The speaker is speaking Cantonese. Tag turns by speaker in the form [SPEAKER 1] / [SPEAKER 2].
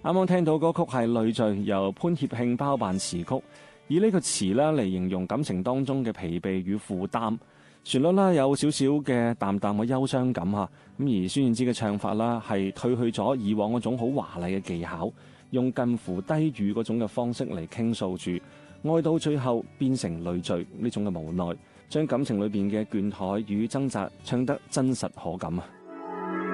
[SPEAKER 1] 啱啱聽到歌曲係《累贅》，由潘協慶包辦詞曲，以呢個詞咧嚟形容感情當中嘅疲憊與負擔。旋律啦有少少嘅淡淡嘅憂傷感嚇，咁而孫燕姿嘅唱法啦係褪去咗以往嗰種好華麗嘅技巧，用近乎低語嗰種嘅方式嚟傾訴住，愛到最後變成累贅呢種嘅無奈，將感情裏邊嘅倦怠與掙扎唱得真實可感啊！